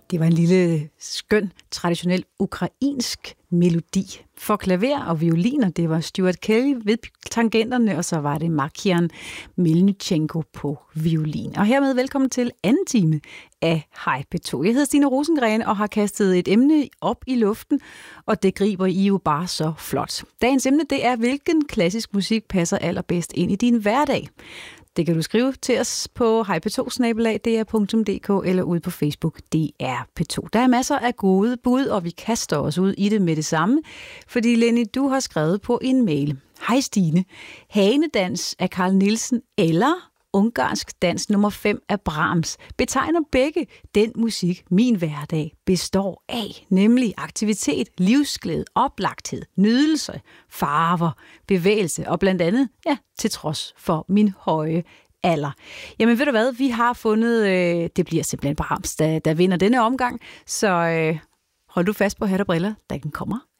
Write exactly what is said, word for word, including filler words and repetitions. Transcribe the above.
Det var en lille, skøn, traditionel ukrainsk melodi for klaver og violiner. Det var Stuart Kelly ved tangenterne, og så var det Makian Melnychenko på violin. Og hermed velkommen til anden time af Hej P to. Jeg hedder Stine Rosengren og har kastet et emne op i luften, og det griber I jo bare så flot. Dagens emne, det er, hvilken klassisk musik passer allerbedst ind i din hverdag. Det kan du skrive til os på hej p to snabel-a d r punktum d k eller ud på Facebook D R P to. Der er masser af gode bud, og vi kaster os ud i det med det samme. Fordi Lenny, du har skrevet på en mail. Hej Stine, Hanedans af Carl Nielsen eller ungarsk dans nummer fem af Brahms betegner begge den musik, min hverdag består af, nemlig aktivitet, livsglæde, oplagthed, nydelse, farver, bevægelse og blandt andet, ja, til trods for min høje alder. Jamen ved du hvad, vi har fundet, øh, det bliver simpelthen Brahms, der, der vinder denne omgang, så øh, hold du fast på hat og briller, da den kommer